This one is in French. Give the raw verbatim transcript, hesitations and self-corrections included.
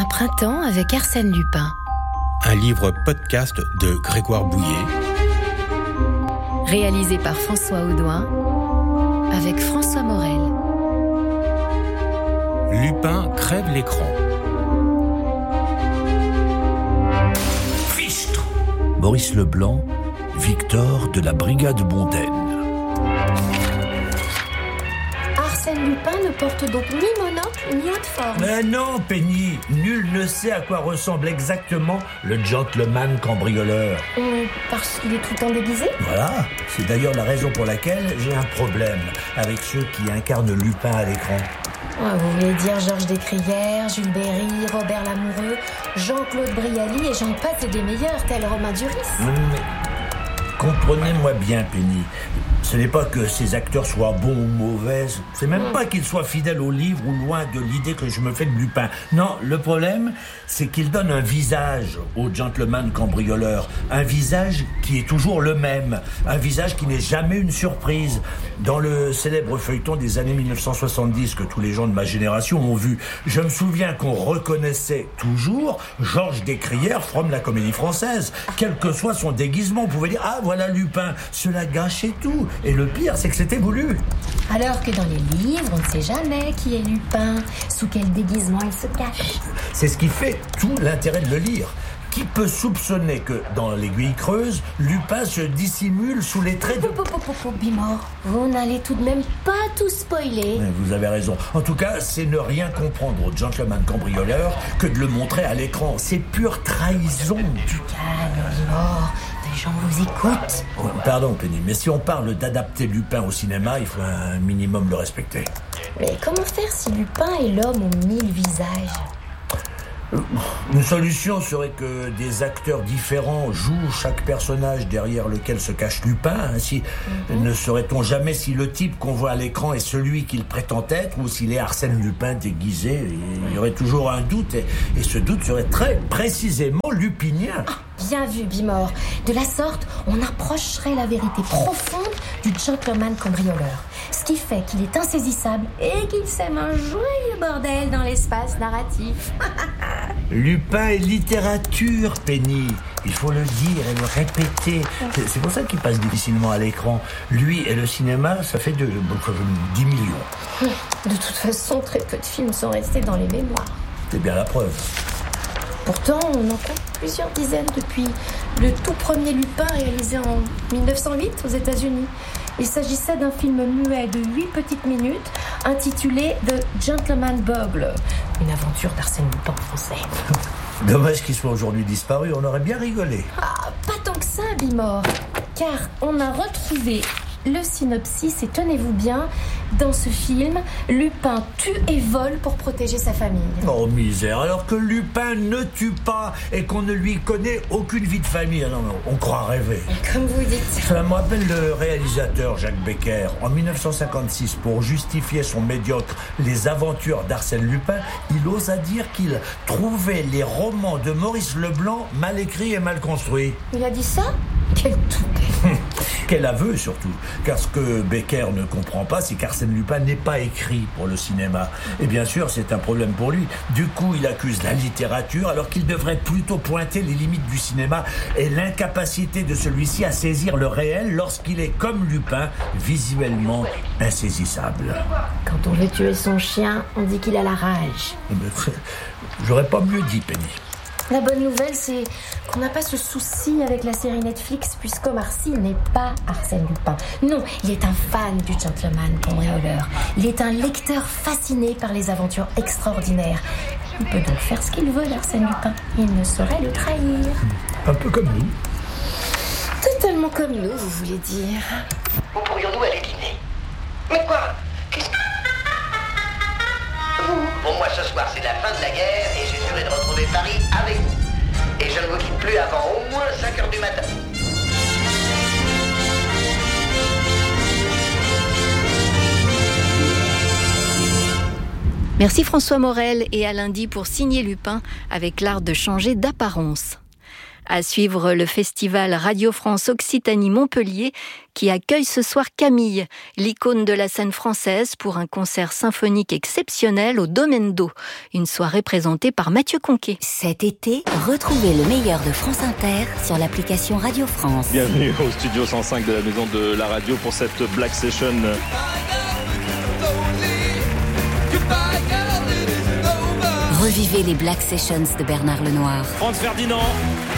printemps avec Arsène Lupin. Un livre podcast de Grégoire Bouillet. Réalisé par François Audouin avec François Morel. Lupin crève l'écran. Fichtre. Maurice Leblanc, Victor de la brigade mondaine. Arsène Lupin ne porte donc ni monocle ni haute forme. Mais non, Penny, nul ne sait à quoi ressemble exactement le gentleman cambrioleur. Hum, parce qu'il est tout le temps déguisé. Voilà, c'est d'ailleurs la raison pour laquelle j'ai un problème avec ceux qui incarnent Lupin à l'écran. Ah, vous voulez dire Georges Descrières, Jules Berry, Robert Lamoureux, Jean-Claude Brialy et j'en passe et des meilleurs, tel Romain Duris. Mais comprenez-moi bien, Penny. Ce n'est pas que ces acteurs soient bons ou mauvais, c'est même mmh. pas qu'ils soient fidèles au livre ou loin de l'idée que je me fais de Lupin. Non, le problème, c'est qu'ils donnent un visage au gentleman cambrioleur. Un visage qui est toujours le même. Un visage qui n'est jamais une surprise. Dans le célèbre feuilleton des années dix-neuf cent soixante-dix que tous les gens de ma génération ont vu, je me souviens qu'on reconnaissait toujours Georges Descrières from la Comédie Française. Quel que soit son déguisement, on pouvait dire « Ah, voilà Lupin !» Cela gâchait tout. Et le pire, c'est que c'était voulu. Alors que dans les livres, on ne sait jamais qui est Lupin, sous quel déguisement il se cache. C'est ce qui fait tout l'intérêt de le lire. Qui peut soupçonner que, dans l'Aiguille creuse, Lupin se dissimule sous les traits de... Bimor, vous n'allez tout de même pas tout spoiler. Vous avez raison. En tout cas, c'est ne rien comprendre au gentleman cambrioleur que de le montrer à l'écran. C'est pure trahison. Du calme, Bimor. Les gens vous écoutent. Oh, pardon, Penny, mais si on parle d'adapter Lupin au cinéma, il faut un minimum le respecter. Mais comment faire si Lupin est l'homme aux mille visages ? Une solution serait que des acteurs différents jouent chaque personnage derrière lequel se cache Lupin. Ainsi, mm-hmm. ne saurait-on jamais si le type qu'on voit à l'écran est celui qu'il prétend être ou s'il est Arsène Lupin déguisé. Il y aurait toujours un doute et, et ce doute serait très précisément lupinien. Ah, bien vu, Bimor. De la sorte, on approcherait la vérité profonde du gentleman cambrioleur. Ce qui fait qu'il est insaisissable et qu'il sème un joyeux bordel dans l'espace narratif. Lupin est littérature, Penny. Il faut le dire et le répéter. C'est, c'est pour ça qu'il passe difficilement à l'écran. Lui et le cinéma, ça fait de, de, de dix millions. De toute façon, très peu de films sont restés dans les mémoires. C'est bien la preuve. Pourtant, on en compte plusieurs dizaines depuis le tout premier Lupin réalisé en dix-neuf cent huit aux États-Unis. Il s'agissait d'un film muet de huit petites minutes intitulé The Gentleman Burglar, une aventure d'Arsène Lupin en français. Dommage qu'il soit aujourd'hui disparu, on aurait bien rigolé. Ah, pas tant que ça, Bimor, car on a retrouvé le synopsis et tenez-vous bien, dans ce film, Lupin tue et vole pour protéger sa famille. Oh misère, alors que Lupin ne tue pas et qu'on ne lui connaît aucune vie de famille. Non, non, on croit rêver. Comme vous dites. Cela me rappelle le réalisateur Jacques Becker. En dix-neuf cent cinquante-six, pour justifier son médiocre Les aventures d'Arsène Lupin, il osa dire qu'il trouvait les romans de Maurice Leblanc mal écrits et mal construits. Il a dit ça ? Quel toupet. Quel aveu surtout, car ce que Becker ne comprend pas, c'est qu'Arsène Lupin n'est pas écrit pour le cinéma. Et bien sûr, c'est un problème pour lui. Du coup, il accuse la littérature, alors qu'il devrait plutôt pointer les limites du cinéma et l'incapacité de celui-ci à saisir le réel lorsqu'il est, comme Lupin, visuellement insaisissable. Quand on veut tuer son chien, on dit qu'il a la rage. J'aurais pas mieux dit, Penny. La bonne nouvelle, c'est qu'on n'a pas ce souci avec la série Netflix, puisqu'Omar Sy n'est pas Arsène Lupin. Non, il est un fan du gentleman cambrioleur. Il est un lecteur fasciné par les aventures extraordinaires. Il peut donc faire ce qu'il veut d'Arsène Lupin. Il ne saurait le trahir. Un peu comme nous. Totalement comme nous, vous voulez dire. Où pourrions-nous aller dîner ? Mais quoi ? Qu'est-ce que... Pour moi, ce soir, c'est la fin de la guerre et j'ai juré de retrouver Paris avec vous. Et je ne vous quitte plus avant au moins cinq heures du matin. Merci François Morel et à lundi pour signer Lupin avec l'art de changer d'apparence. À suivre le festival Radio France Occitanie Montpellier qui accueille ce soir Camille, l'icône de la scène française, pour un concert symphonique exceptionnel au Domaine d'Eau. Une soirée présentée par Mathieu Conquet. Cet été, retrouvez le meilleur de France Inter sur l'application Radio France. Bienvenue au studio cent cinq de la Maison de la Radio pour cette Black Session. Revivez les Black Sessions de Bernard Lenoir. Franz Ferdinand.